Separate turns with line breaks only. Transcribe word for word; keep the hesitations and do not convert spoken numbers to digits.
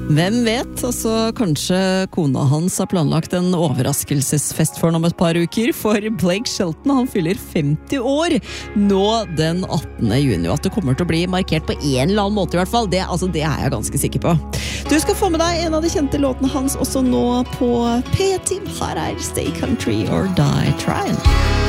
Hvem vet, altså kanskje kona hans har planlagt en overraskelsesfest for ham om et par uker, for Blake Shelton, han fyller femti år nå den attende juni, og at det kommer til å bli markert på en eller annen måte i hvert fall, det, altså, det er jeg ganske sikker på. Du skal få med deg en av de kjente låtene hans også nå på P-Team. Her er Stay Country or Die Tryin'.